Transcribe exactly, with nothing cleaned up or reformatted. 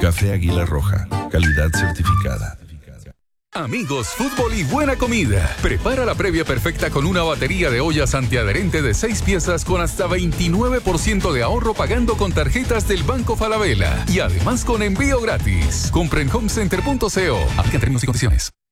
Café Águila Roja, calidad certificada. Amigos, fútbol y buena comida. Prepara la previa perfecta con una batería de ollas antiadherente de seis piezas con hasta veintinueve por ciento de ahorro pagando con tarjetas del Banco Falabella. Y además con envío gratis. Compre en homecenter punto co. Aplican términos y condiciones.